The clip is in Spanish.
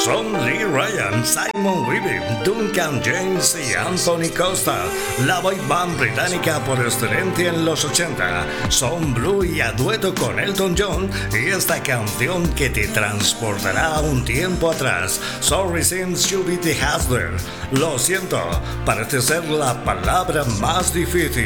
Son Lee Ryan, Simon Weaving, Duncan James y Anthony Costa. La boy band británica por excelencia en los 80. Son Blue y a dueto con Elton John y esta canción que te transportará a un tiempo atrás. Sorry since you be the hustler. Lo siento, parece ser la palabra más difícil.